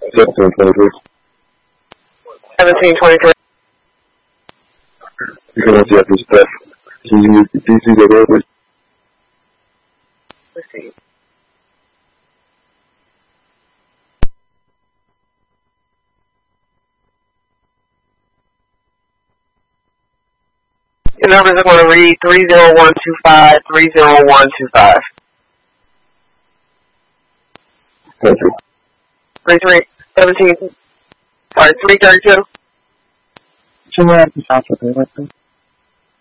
1723. 1723. You can see after stuff. Can you use the DC that over? Let's see. Your numbers are going to read 30125, 30125. Thank you. 332. Can you have the